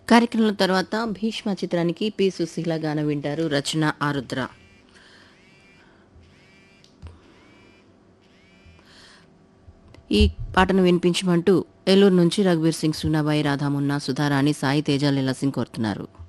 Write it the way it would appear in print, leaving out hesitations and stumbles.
కార్యక్రమం తర్వాత భీష్మ చిత్రానికి పి సుశీల గానం వింటారు. రచన ఆరుద్ర. ఈ పాటను వినిపించమంటూ ఏలూరు నుంచి రఘువీర్ సింగ్, సునాబాయి, రాధామున్నా, సుధారాణి, సాయి తేజ, లీలా సింగ్ కోరుతున్నారు.